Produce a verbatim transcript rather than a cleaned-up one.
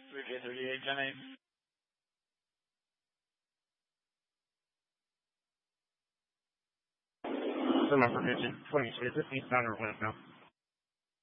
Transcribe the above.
three K thirty-eight, Gen eight. Lima for fifty, twenty-three, fifteen, south or west now.